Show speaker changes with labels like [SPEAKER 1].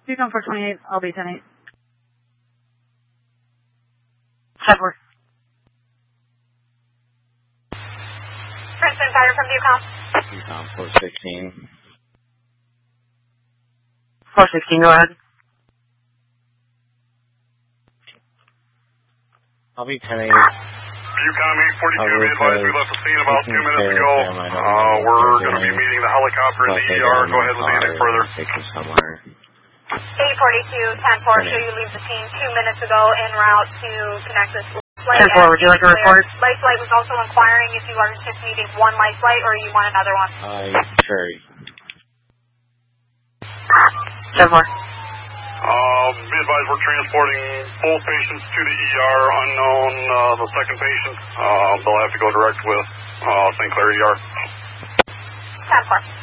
[SPEAKER 1] Beacon 428, I'll be 10-8. 10-4.
[SPEAKER 2] Princeton Fighter from Bucom.
[SPEAKER 3] Bucom 416.
[SPEAKER 1] 416, go ahead.
[SPEAKER 3] I'll be 10-8.
[SPEAKER 4] Bucom 842, be advised we left the scene about 2 minutes ago. We're going to be meeting the helicopter in the ER. Go ahead with anything further.
[SPEAKER 3] Take them somewhere.
[SPEAKER 2] 842, 10-4, show you leave the scene 2 minutes ago en route to connect this flight.
[SPEAKER 1] 10-4, would you like a report?
[SPEAKER 2] Life flight was also inquiring if you are just needing one life flight or you want another one.
[SPEAKER 3] Sure.
[SPEAKER 1] 10-4.
[SPEAKER 4] Be advised we're transporting both patients to the ER. Unknown, the second patient. They'll have to go direct with St. Clair ER.
[SPEAKER 2] 10-4.